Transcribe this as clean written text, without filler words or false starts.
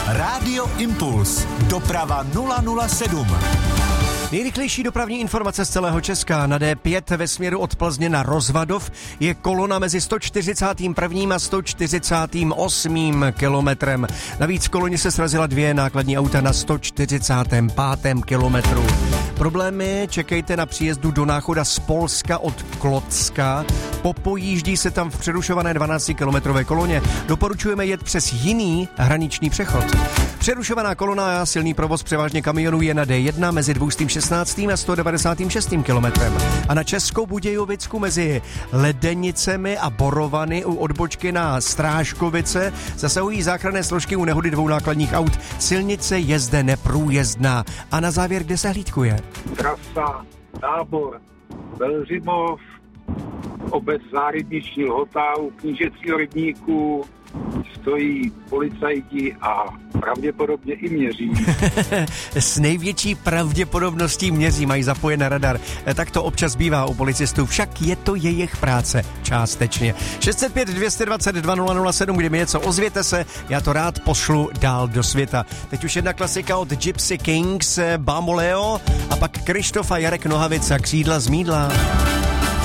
Rádio Impuls. Doprava 007. Nejrychlejší dopravní informace z celého Česka. Na D5 ve směru od Plzně na Rozvadov je kolona mezi 141. a 148. kilometrem. Navíc v koloně se srazila 2 nákladní auta na 145. kilometru. Problémy čekejte na příjezdu do Náchoda z Polska od Klocka. Popojíždí se tam v přerušované 12-kilometrové koloně. Doporučujeme jet přes jiný hraniční přechod. Přerušovaná kolona a silný provoz převážně kamionů je na D1 mezi 216. a 196. kilometrem. A na Českou Budějovicku mezi Ledenicemi a Borovany u odbočky na Strážkovice zasahují záchranné složky u nehody 2 nákladních aut. Silnice je zde neprůjezdná. A na závěr, kde se hlídkuje? Trasa, Tábor, Velřimov, obec Zárybniční Lhota, u Knížecího rybníku stojí policajti a pravděpodobně i měří. S největší pravděpodobností měří, mají zapojen radar. Tak to občas bývá u policistů, však je to jejich práce částečně. 605 220 2007, kdy mi něco ozvěte se, já to rád pošlu dál do světa. Teď už jedna klasika od Gypsy Kings, Bamboleo a pak Krištof a Jarek Nohavica, Křídla z mýdla.